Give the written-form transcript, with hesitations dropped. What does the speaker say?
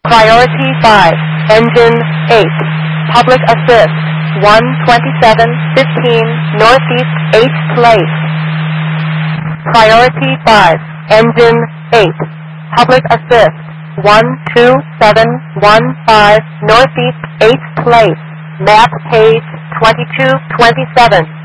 Priority 5, Engine 8, Public Assist, 12715 Northeast 8th Place. Priority 5, Engine 8, Public Assist, 12715 Northeast 8th Place. Map page 2227.